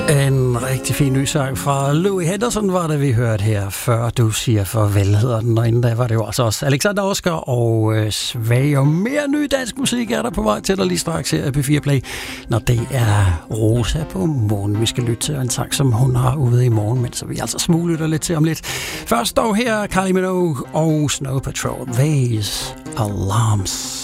En rigtig fin ny sang fra Louis Henderson var det, vi hørte her, før du siger farvel, hedder den. Og inden da var det jo altså også Alexander Oscar og Svag. Og mere ny dansk musik er der på vej til dig lige straks her på P4 Play, når det er Rosa på månen. Vi skal lytte til en sang, som hun har ude i morgen, men så vi altså smuglytter lidt til om lidt. Først dog her Kylie Minogue og Snow Patrol, These Alarms.